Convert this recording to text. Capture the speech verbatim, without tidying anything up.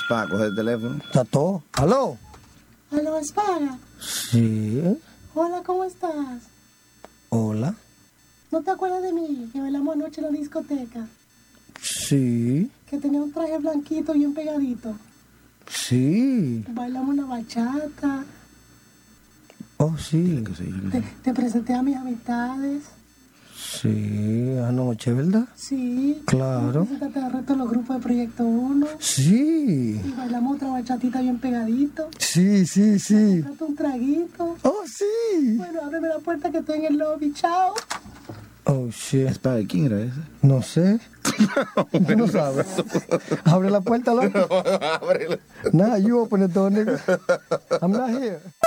Spa, coge el teléfono. Está todo. ¿Aló? ¿Aló, Espaga? Sí. Hola, ¿cómo estás? Hola. ¿No te acuerdas de mí? Que bailamos anoche en la discoteca. Sí. Que tenía un traje blanquito bien pegadito. Sí. Bailamos una bachata. Oh, sí. Te, te presenté a mis amistades. Sí, anoche, ¿verdad? Sí. Claro. Preséntate al resto de los grupos de Proyecto uno. Sí. Y bailamos otra bachatita bien pegadito. Sí, sí, sí. Date un traguito. Oh, sí. Bueno, ábreme la puerta que estoy en el lobby. Chao. Oh, shit. Spa, ¿quién era ese? No sé. Tú no sabes. Abre la puerta, loco. Ábrela. Nah, you open the door, nigga. I'm not here.